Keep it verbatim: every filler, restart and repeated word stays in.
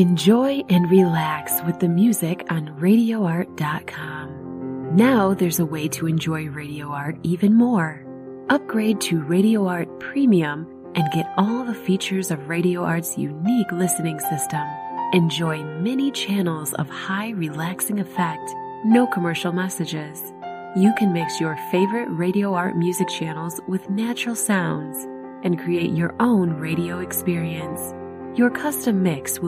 Enjoy and relax with the music on radio art dot com. Now there's a way to enjoy Radio Art even more. Upgrade to Radio Art Premium and get all the features of Radio Art's unique listening system. Enjoy many channels of high relaxing effect, no commercial messages. You can mix your favorite Radio Art music channels with natural sounds and create your own radio experience. Your custom mix will